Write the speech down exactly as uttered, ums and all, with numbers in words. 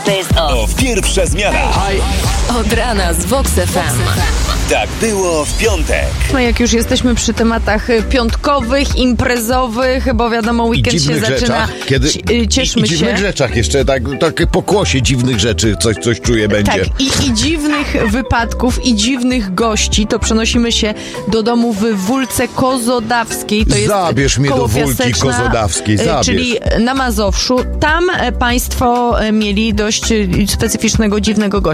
Best of. To pierwsza zmiana. Od rana z Vox F M. Tak było w piątek. No jak już jesteśmy przy tematach piątkowych, imprezowych, bo wiadomo, weekend się dziwnych zaczyna. Rzeczach, kiedy, Ci- Cieszmy i, i dziwnych się. rzeczach jeszcze, tak, takie pokłosie dziwnych rzeczy, coś, coś czuję będzie. Tak, i, i dziwnych wypadków, i dziwnych gości. To przenosimy się do domu w Wólce Kozodawskiej. To jest Zabierz mnie do koło Wólki Piaseczna, Kozodawskiej, e, zabierz. Czyli na Mazowszu. Tam e, państwo e, mieli dość e, specyficznego, dziwnego gościa.